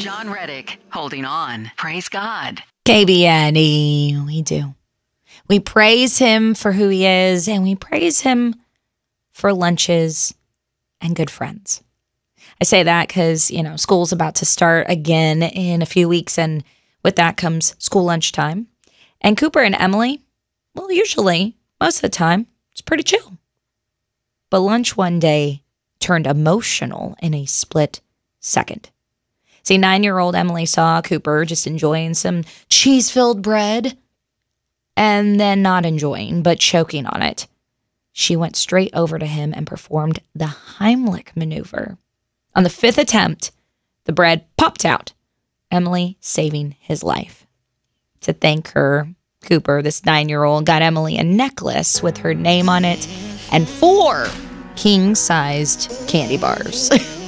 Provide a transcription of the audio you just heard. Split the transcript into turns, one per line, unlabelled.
John Reddick, holding on. Praise God.
KBNE, we do. We praise him for who he is, and we praise him for lunches and good friends. I say that because, school's about to start again in a few weeks, and with that comes school lunchtime. And Cooper and Emily, well, usually, most of the time, it's pretty chill. But lunch one day turned emotional in a split second. See, 9-year-old Emily saw Cooper just enjoying some cheese-filled bread and then not enjoying, but choking on it. She went straight over to him and performed the Heimlich maneuver. On the 5th attempt, the bread popped out, Emily saving his life. To thank her, Cooper, this 9-year-old, got Emily a necklace with her name on it and 4 king-sized candy bars.